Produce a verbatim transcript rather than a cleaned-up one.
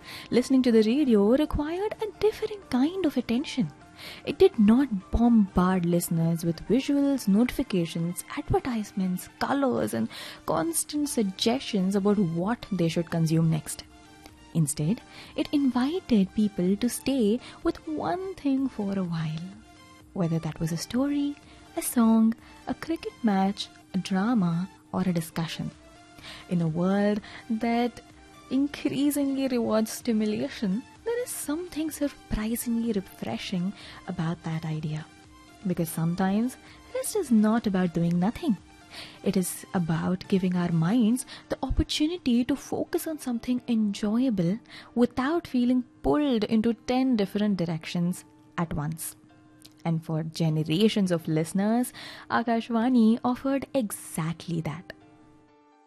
Listening to the radio required a different kind of attention. It did not bombard listeners with visuals, notifications, advertisements, colors, and constant suggestions about what they should consume next. Instead, it invited people to stay with one thing for a while. Whether that was a story, a song, a cricket match, a drama, or a discussion. In a world that increasingly rewards stimulation, there is something surprisingly refreshing about that idea. Because sometimes rest is not about doing nothing. It is about giving our minds the opportunity to focus on something enjoyable without feeling pulled into ten different directions at once. And for generations of listeners, Akashvani offered exactly that.